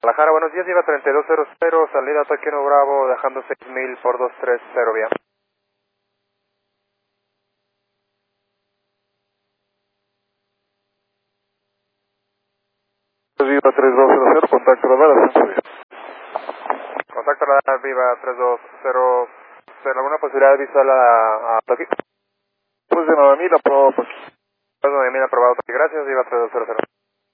Guadalajara, buenos días, Viva 3200, salida Tokio 1 Bravo, dejando 6000 por 230, vía. Viva 3200, contacto radar, ascenso bien. Contacto radar, Viva 3200, ¿alguna posibilidad de visual a Tokio? Pues de 9000 aprobado Tokio. Pues 9000 aprobado Tokio, gracias, Viva 3200.